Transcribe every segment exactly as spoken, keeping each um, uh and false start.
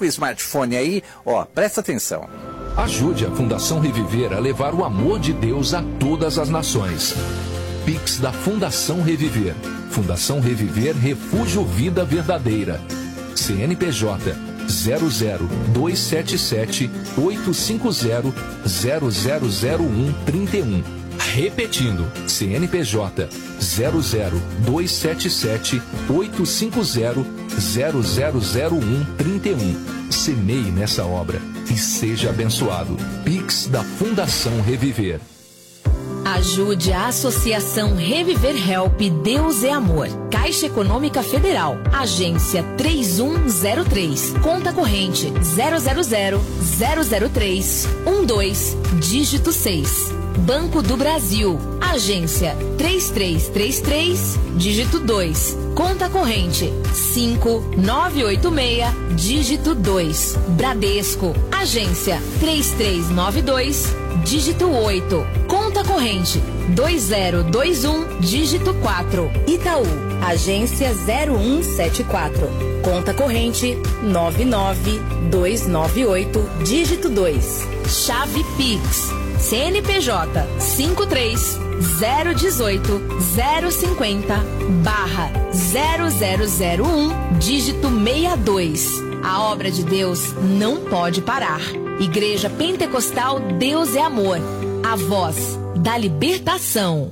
com o smartphone aí, ó, presta atenção. Ajude a Fundação Reviver a levar o amor de Deus a todas as nações. Pix da Fundação Reviver. Fundação Reviver Refúgio Vida Verdadeira. C N P J zero zero dois sete sete oito cinco zero zero zero zero um três um. Repetindo, C N P J zero zero dois sete sete oito cinco zero zero zero zero um três um. Semeie nessa obra e seja abençoado. Pix da Fundação Reviver. Ajude a Associação Reviver Help Deus é Amor. Caixa Econômica Federal. Agência três um zero três. Conta corrente zero zero zero zero zero três um dois. Dígito seis. Banco do Brasil. Agência três três três três. Dígito dois. Conta corrente cinco nove oito seis. Dígito dois. Bradesco. Agência três três nove dois. Dígito oito. Conta corrente dois zero dois um. Dígito quatro. Itaú. Agência zero um sete quatro. Conta corrente nove nove dois nove oito. Dígito dois. Chave Pix. C N P J cinco três zero um oito zero cinquenta barra zero zero zero um. Dígito sessenta e dois. A obra de Deus não pode parar. Igreja Pentecostal Deus é Amor. A voz da libertação.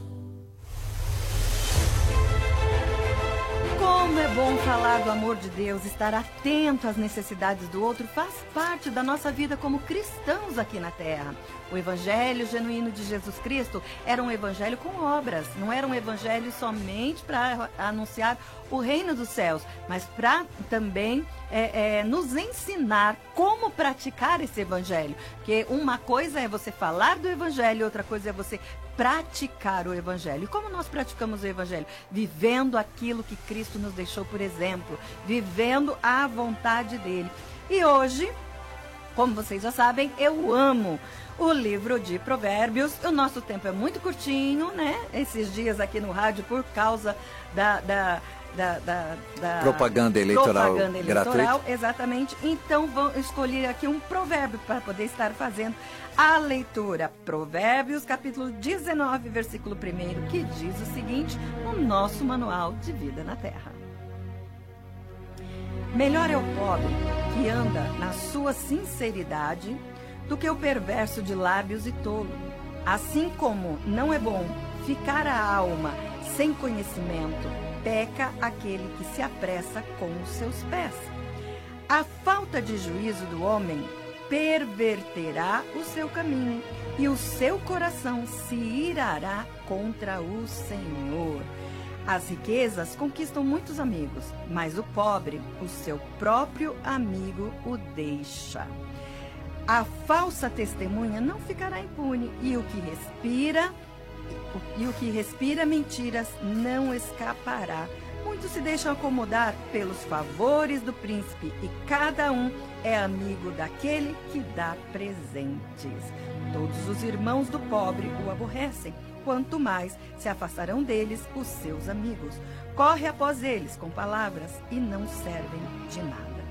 Como é bom falar do amor de Deus, estar atento às necessidades do outro, faz parte da nossa vida como cristãos aqui na Terra. O evangelho genuíno de Jesus Cristo era um evangelho com obras, não era um evangelho somente para anunciar o reino dos céus, mas para também é, é, nos ensinar como praticar esse evangelho. Porque uma coisa é você falar do evangelho, outra coisa é você praticar o evangelho. E como nós praticamos o evangelho? Vivendo aquilo que Cristo nos deixou por exemplo, vivendo a vontade dele. E hoje, como vocês já sabem, eu amo o livro de Provérbios. O nosso tempo é muito curtinho, né? Esses dias aqui no rádio, por causa da, da, da, da, da propaganda eleitoral, propaganda eleitoral gratuita. Exatamente. Então, vou escolher aqui um provérbio para poder estar fazendo a leitura. Provérbios, capítulo dezenove, versículo um, que diz o seguinte, no nosso manual de vida na terra. Melhor é o pobre que anda na sua sinceridade do que o perverso de lábios e tolo. Assim como não é bom ficar a alma sem conhecimento, peca aquele que se apressa com os seus pés. A falta de juízo do homem perverterá o seu caminho, e o seu coração se irará contra o Senhor. As riquezas conquistam muitos amigos, mas o pobre, o seu próprio amigo, o deixa. A falsa testemunha não ficará impune, e o que respira, e o que respira mentiras não escapará. Muitos se deixam acomodar pelos favores do príncipe, e cada um é amigo daquele que dá presentes. Todos os irmãos do pobre o aborrecem, quanto mais se afastarão deles os seus amigos. Corre após eles com palavras e não servem de nada.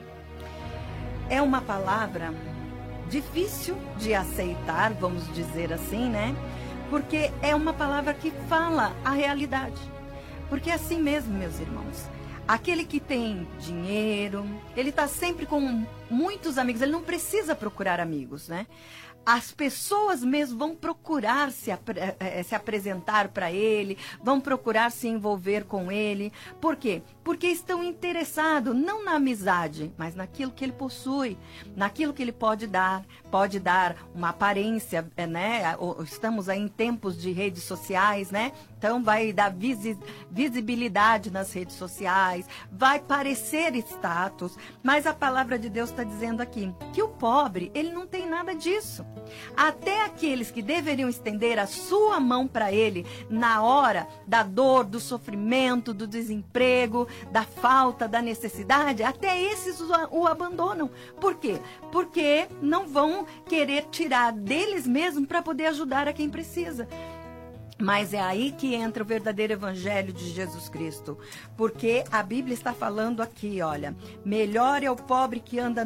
É uma palavra difícil de aceitar, vamos dizer assim, né? Porque é uma palavra que fala a realidade. Porque é assim mesmo, meus irmãos. Aquele que tem dinheiro, ele está sempre com muitos amigos, ele não precisa procurar amigos, né? As pessoas mesmo vão procurar se, apre se apresentar para ele, vão procurar se envolver com ele. Por quê? Porque estão interessados não na amizade, mas naquilo que ele possui, naquilo que ele pode dar. Pode dar uma aparência, né? Estamos aí em tempos de redes sociais, né? Então vai dar visi visibilidade nas redes sociais, vai parecer status, mas a palavra de Deus está dizendo aqui que o pobre, ele não tem nada disso. Até aqueles que deveriam estender a sua mão para ele na hora da dor, do sofrimento, do desemprego, da falta, da necessidade, até esses o, o abandonam. Por quê? Porque não vão querer tirar deles mesmos para poder ajudar a quem precisa. Mas é aí que entra o verdadeiro evangelho de Jesus Cristo. Porque a Bíblia está falando aqui, olha, melhor é o pobre que anda